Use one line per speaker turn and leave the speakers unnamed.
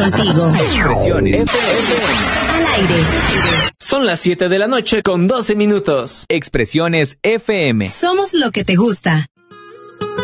contigo.
Expresiones FM.
Al aire.
Son las 7 de la noche con 12 minutos.
Expresiones FM.
Somos lo que te gusta.